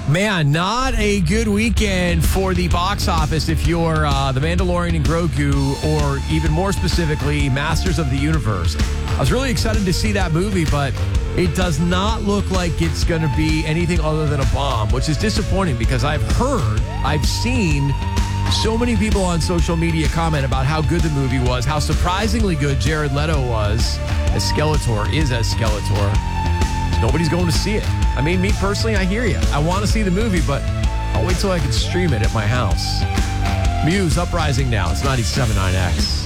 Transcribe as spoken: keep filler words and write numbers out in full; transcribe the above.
Man, not a good weekend for the box office if you're uh, The Mandalorian and Grogu, or even more specifically, Masters of the Universe. I was really excited to see that movie, but it does not look like it's going to be anything other than a bomb, which is disappointing because I've heard, I've seen so many people on social media comment about how good the movie was, how surprisingly good Jared Leto was as Skeletor, is as Skeletor. Nobody's going to see it. I mean, me personally, I hear you. I want to see the movie, but I'll wait till I can stream it at my house. Muse, Uprising now. It's ninety-seven point nine X.